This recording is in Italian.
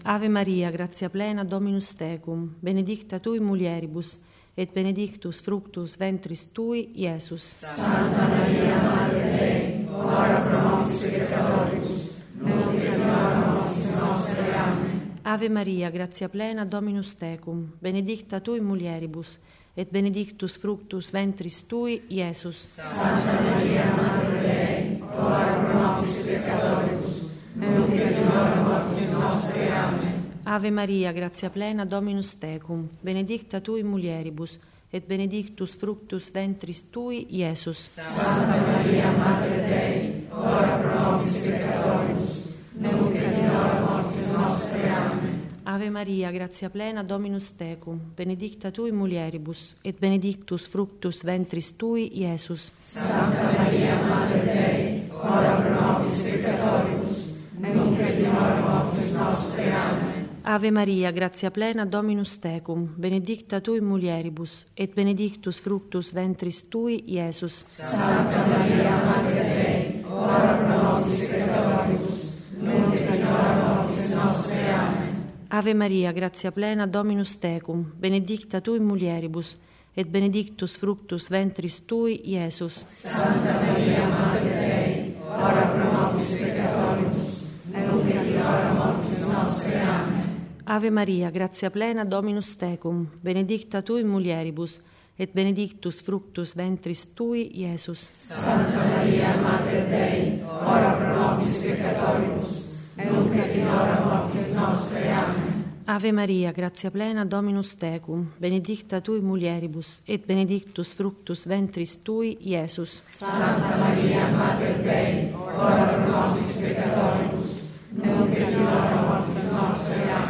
Ave Maria, grazia plena, Dominus tecum, benedicta tui mulieribus, et benedictus fructus ventris tui, Iesus. Santa Maria, Mater Dei, ora pro nobis peccatoribus, nunc et in hora mortis nostre. Amen. Ave Maria, grazia plena, Dominus tecum, benedicta tui mulieribus, et benedictus fructus ventris tui, Iesus. Santa Maria, Mater Dei, ora pro nobis peccatoribus, nunc et in hora mortis nostre. Amen. Ave Maria, grazia plena, Dominus tecum, benedicta tui mulieribus, et benedictus fructus ventris tui, Iesus. Santa Maria, Mater Dei, ora pro nobis peccatoribus, nunc et in hora mortis nostre. Amen. Ave Maria, grazia plena, Dominus tecum, benedicta tui mulieribus, et benedictus fructus ventris tui, Iesus. Santa Maria, Mater Dei, ora pro nobis peccatoribus, nunc et in hora mortis nostre. Amen. Ave Maria, grazia plena, Dominus tecum, benedicta tui mulieribus, et benedictus fructus ventris tui, Iesus. Santa Maria, Mater Dei, ora pro nobis peccatoribus, nunc et in hora mortis nostre. Amen. Ave Maria, grazia plena, Dominus tecum, benedicta tui mulieribus, et benedictus fructus ventris tui, Iesus. Santa Maria, Mater Dei, ora pro nobis peccatoribus, nunc et in hora mortis nostre. Amen. Ave Maria, grazia plena, Dominus tecum, benedicta tui mulieribus, et benedictus fructus ventris tui, Iesus. Santa Maria, Mater Dei, ora pro nobis peccatoribus, nunc et in hora mortis nostre. Amen. Ave Maria, grazia plena, Dominus tecum, benedicta tui mulieribus, et benedictus fructus ventris tui, Iesus. Santa Maria, Mater Dei, ora pro nobis peccatoribus, nunc et in hora mortis